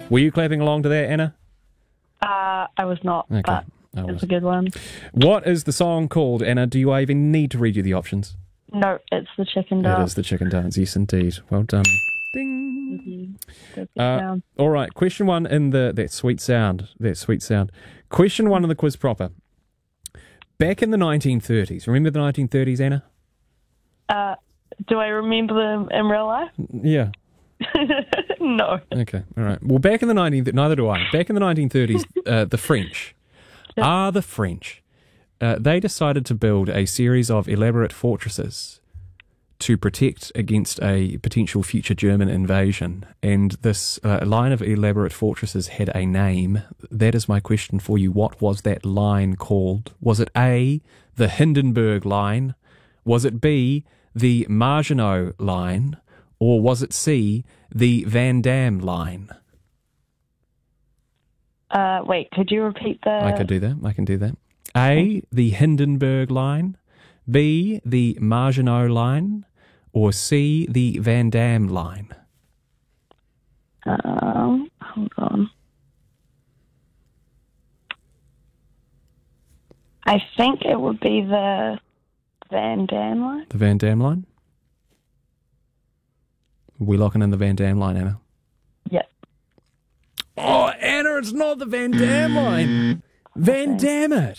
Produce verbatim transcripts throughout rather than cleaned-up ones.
Were you clapping along to that, Anna? Uh, I was not, Okay. but I it's was. a good one. What is the song called, Anna? Do I even need to read you the options? No, it's the chicken It dance. is the chicken dance, yes indeed. Well done. Ding. Good Uh, sound. all right, question one in the, that sweet sound, that sweet sound. Question one in the quiz proper. Back in the nineteen thirties, remember the nineteen thirties, Anna? Uh, do I remember them in real life? Yeah. No. Okay, all right. Well, back in the nineteen, neither do I. Back in the nineteen thirties, uh, the French, are the French, uh, they decided to build a series of elaborate fortresses to protect against a potential future German invasion. And this uh, line of elaborate fortresses had a name. That is my question for you. What was that line called? Was it A, the Hindenburg Line? Was it B, the Maginot Line? Or was it C, the Van Dam Line? Uh, wait, could you repeat the... I can do that. I can do that. A, the Hindenburg Line. B, the Maginot Line. Or C, the Van Dam Line. Um, hold on. I think it would be the Van Dam line. The Van Dam Line? We locking in the Van Dam Line, Anna? Yep. Oh, Anna, it's not the Van Dam Line. Van Dam it.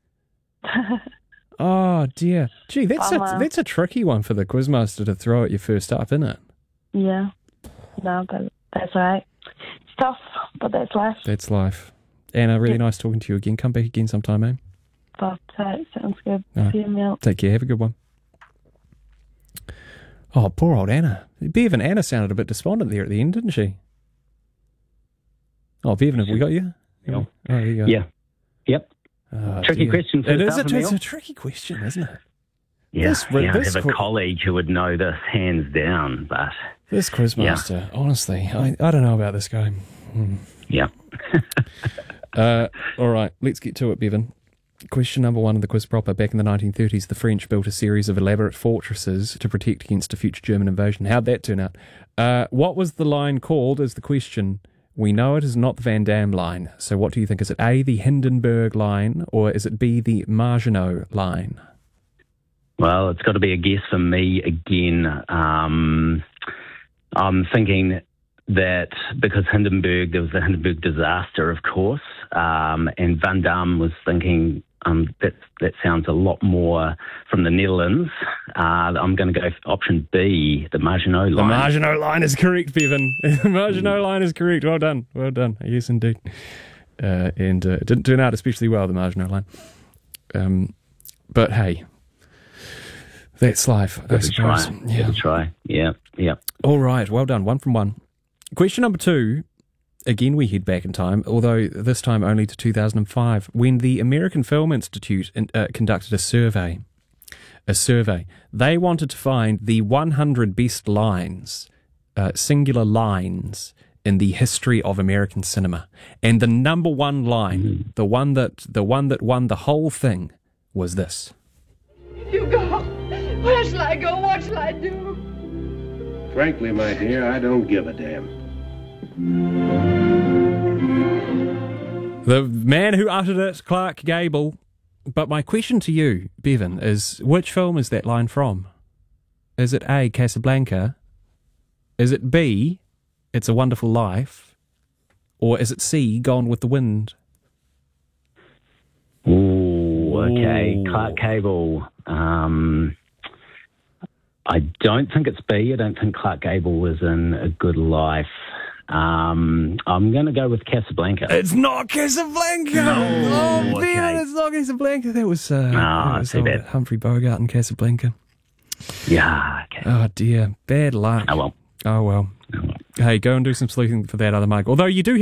Oh, dear. Gee, that's a, Bummer. that's a tricky one for the quizmaster to throw at you first up, isn't it? Yeah. No, but that's all right. It's tough, but that's life. That's life. Anna, really Yep. nice talking to you again. Come back again sometime, eh? But uh, sounds good. All right. See you, Mel. Take care. Have a good one. Oh, poor old Anna. Bevan, Anna sounded a bit despondent there at the end, didn't she? Oh, Bevan, have we got you? Yeah. Oh, there you go. Yeah. Yep. Oh, Tricky dear. question for It the is a, Southern it's a Mail. tricky question, isn't it? Yeah, This- yeah, I this have a qu- colleague who would know this hands down, but This quizmaster, honestly, I, I don't know about this guy. Hmm. yeah. Uh, all right, let's get to it, Bevan. Question number one of the quiz proper. Back in the nineteen thirties, the French built a series of elaborate fortresses to protect against a future German invasion. How'd that turn out? Uh, what was the line called is the question. We know it is not the Van Dam Line. So what do you think? Is it A, the Hindenburg Line, or is it B, the Maginot Line? Well, it's got to be a guess for me again. Um, I'm thinking that because Hindenburg, there was the Hindenburg disaster, of course, um, and Van Damme was thinking um, that that sounds a lot more from the Netherlands. Uh, I'm going to go for option B, the Maginot The Line. Maginot Line is correct, Bevan. The Maginot Line is correct. Well done. Well done. Yes, indeed. Uh, and uh, it didn't turn out especially well, the Maginot Line. Um, but hey, that's life, I Give it a suppose. try. Give Yeah. it a try. Yeah, yeah. All right. Well done. One from one. Question number two. Again, we head back in time, although this time only to two thousand five, when the American Film Institute uh, conducted a survey. A survey. They wanted to find the one hundred best lines, uh, singular lines, in the history of American cinema. And the number one line, Mm-hmm. the one that the one that won the whole thing, was this. You go. Where shall I go? What shall I do? Frankly, my dear, I don't give a damn. The man who uttered it, Clark Gable. But my question to you, Bevan, is which film is that line from? Is it A, Casablanca? Is it B, It's a Wonderful Life? Or is it C, Gone with the Wind? Ooh, okay. Ooh. Clark Gable. Um, I don't think it's B. I don't think Clark Gable was in A Good Life. Um, I'm going to go with Casablanca. It's not Casablanca! No, oh, okay. Bevan, it's not Casablanca. That was, uh, Ah, that was too old bad. Humphrey Bogart in Casablanca. Yeah, okay. Oh, dear. Bad luck. Oh, well. Oh, well. Oh, well. Hey, go and do some sleuthing for that other mug. Although you do